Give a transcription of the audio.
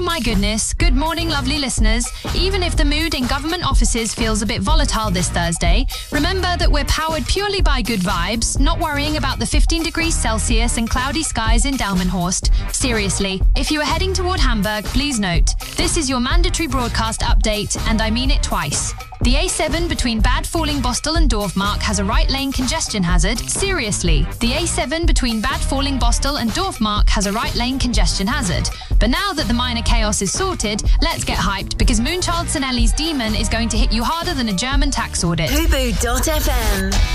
Oh my goodness, good morning lovely listeners. Even if the mood in government offices feels a bit volatile this Thursday, remember that we're powered purely by good vibes, not worrying about the 15 degrees Celsius and cloudy skies in Delmenhorst. Seriously, if you are heading toward Hamburg, please note, this is your mandatory broadcast update, and I mean it twice. The A7 between Bad Falling-Bostel and Dorfmark has a right lane congestion hazard. Seriously, the A7 between Bad Falling-Bostel and Dorfmark has a right lane congestion hazard. But now that the minor chaos is sorted, let's get hyped because Moonchild Sanelli's Demon is going to hit you harder than a German tax audit. Fubu.fm